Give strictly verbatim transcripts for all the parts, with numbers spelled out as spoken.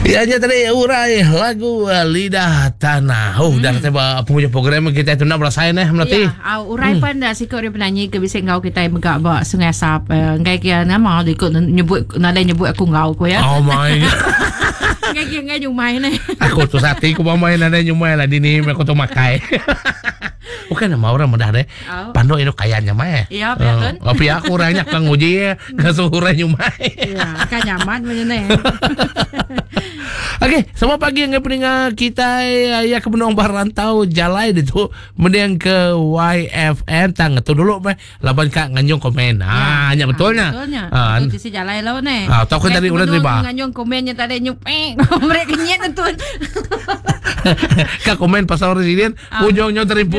Ya, aja tadi urai lagu uh, Lidah Tanah. Oh, hmm. dah tiba penghujung program kita itu nak berasain eh melati. Ya, uh, urai hmm. pun dah sikit dia penyanyi ke bisik ngau kita megak bak Sungai Sap. Uh, ngai kia nama dia ikut nyebut nada nyebut aku ngau ko ya. Oh my god. Ngai kia ngai nyumai ni. Aku tu sati aku main nada nyumai lah di ni aku tu makai. Bukan nama orang mudah deh. Oh. Pandok itu kayanya mah. Iya, betul. Oh, pihak kurangnya kang uji ke suhuran nyumai. Iya, kan nyaman macam Okey, selamat pagi yang pendengar kita ya ke benong barantau jalai itu mending ke Y F M tang tu dulu meh laban kak nganyong komen. Ah, hanya betulnya. Betulnya. Ah, tu si jalai lo ne. Ah, tahu kan tadi udah terima. Nganyong komennya tadi nyupeng. Mereka kenyet tu. Kak komen pasal residen ujungnya teripu.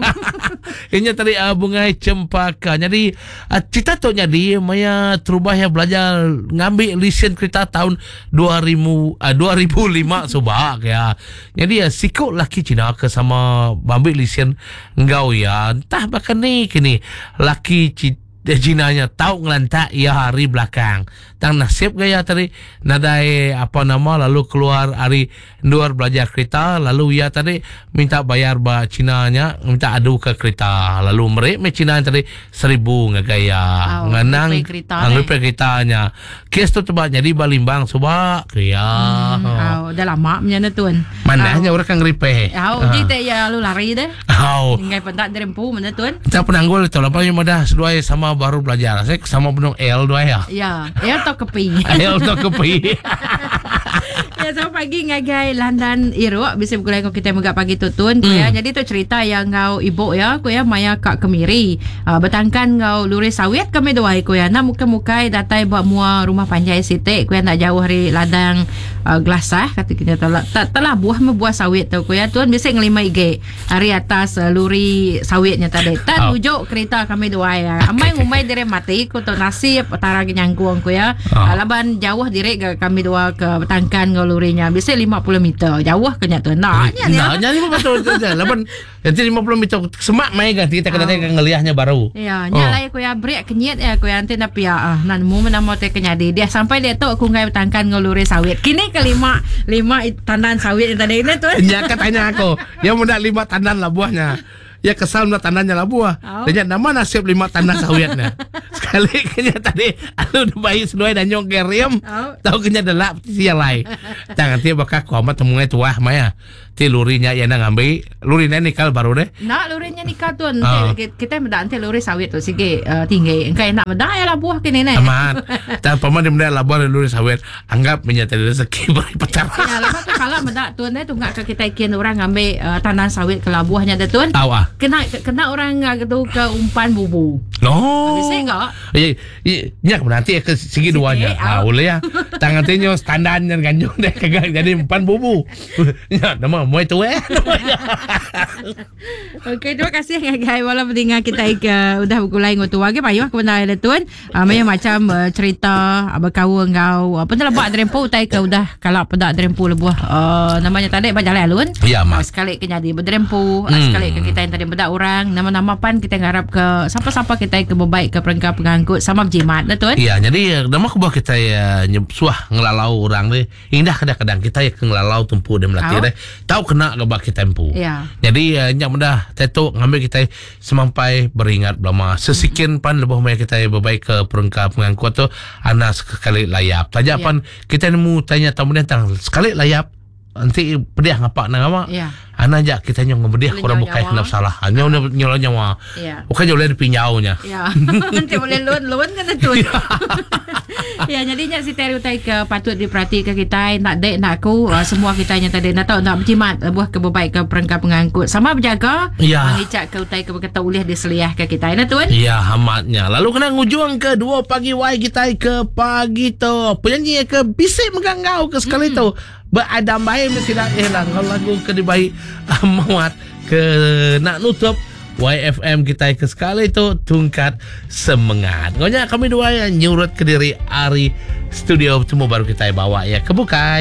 Ini tadi uh, bunga cempaka. Jadi uh, cita tu jadi maya terubah ya belajar ngambil lisen kereta tahun dua ribu uh, dua ribu lima subak ya. Jadi ya uh, sikut laki Cina ke sama ambil lisen engkau ya. Entah bahkan ni kini laki Cina nya tahu ngelantak ya hari belakang. Tang nasib gaya tadi nadai apa nama lalu keluar hari luar belajar kereta lalu ya tadi minta bayar ba Cina nya minta adu ke kereta lalu mereka me Cina tadi seribu ngagaya oh, nganang angripe keretanya kes tu tebak jadi balimbang subak ya hmm, oh. oh dah lama nya tuan mananya oh. orang ngripe oh jadi uh. ya lu lari deh oh ngai pentak derempu mana tuan tak penanggul tu lapang yang madah sedua sama baru belajar saya sama benong L dua ya ya ya kepi. Ayo tak kepi. Ya, selamat pagi ngagai Landan Iruk bisa berkulai kau kita megak pagi tutun mm. ya. Jadi tu cerita yang kau ibu ya, ku ya maya kak Kemiri. Uh, betangkan kau luri sawit kami doai ku ya. Na muka-mukai datai buat mua rumah panjai sitik ku ya nak jauh hari ladang uh, Gelasah kata kita telah telah buah me buah sawit tu ku ya. Tuan bisa ngelimai ge hari atas uh, luri sawitnya tadi. Tak oh. Tujuk kereta kami doai ya. Amai umai dire mati ku tu nasib tara nyangkuang ku ya. Oh. Uh, laban jauh direk ke kami dua ke betangkan kau lurinya bisa lima puluh meter jauh kenyat tu naknya ni naknya lima puluh meter laban nanti lima puluh meter semak mai kan kita kena tengok ngeliahnya baru ya nyalai aku ya break kenyat ya aku nanti napi ya nan mu menamo te kenyadi dia sampai dia tu aku ngai betangkan ngoluri sawit kini ke lima lima tandan sawit yang tadi ni tu ya katanya aku yang mudah lima tandan lah buahnya ya kesal nak tandannya lah buah. Oh. Dan nama nasib lima tandan sawitnya. Sekali kenya tadi alu bayi seduai dan nyong geriam. Oh. Tahu kenya delak siang lai. Jangan tiap bakal komat temungai tuah maya. Ti lurinya ya nang ambil lurinya nikal baru deh. Nak lurinya nikal tu. Oh. Kita mendak nanti luri sawit tu sige uh, tinggi. Engkau enak mendak ya lah buah kini ni. Aman. Dan paman dia mendak lah buah luri sawit. Anggap menyata rezeki beri pecar. Ya lepas tu kalau mendak tu ni tu ngak ke kita ikin orang ambil uh, tandan sawit ke lah buahnya dah tuan. Awak. Kena kena orang tu ke umpan bubu. No. Bisa enggak? Ya, ya nanti ke segi duanya. Ah, boleh ya. Tangan tinyo standarnya ganjung deh kagak jadi umpan bubu. Ya, nama mau itu eh. Okey, terima kasih guys. Wala pendengar kita ke udah berkulai ngotu wage payah kebenar ada tuan. Ah, macam uh, cerita berkawan kau. Apa tu lebak drempo utai ke udah kalau pedak drempo lebuh. Uh, namanya tadi berjalan alun. Ya, mak. Sekali ke jadi berdrempo, hmm. sekali ke kita yang tadi bedak orang nama-nama pan kita ngarap ke siapa-siapa kita ke berbaik ke perangkap pengangkut sama berjimat dah tuan. Ya jadi nama aku buat kita ya nyepsuah ngelalau orang ni indah kadang-kadang kita ya ngelalau tempuh dan melatih deh tahu kena ke bak kita tempuh. Ya. Jadi ya nyak mudah tetok ngambil kita semampai beringat lama sesikin pan lebih banyak kita berbaik ke perangkap pengangkut tu anak sekali layap. Saja pan kita nemu tanya tamu datang sekali layap nanti pediah ngapak nang apa? Ya. Anak jak kita nyong ngembediah kurang bukai hendak salah. Hanya nyolong nyawa. Ya. Bukan boleh dipinjaunya. Ya. Nanti boleh lun-lun kan tu. Ya, jadinya si Terry utai ke patut diperhatikan kita nak dek nak aku uh, semua kita yang tadi nak tahu nak berjimat uh, buah kebaik ke perangkap pengangkut sama berjaga. Ya. Mengicak ke utai ke berkata ulih diseliah ke kita ini tuan. Ya, hamatnya. Lalu kena ngujung ke dua pagi wai kita ke pagi tu. Penyanyi ke bisik menganggau ke sekali hmm. tu. Beradam baik mesti dah eh lah lagu ke di baik amat ke nak nutup Y F M kita ke sekali tu tungkat semangat. Ngonya kami dua yang nyurut ke diri Ari studio semua baru kita bawa ya kebukai.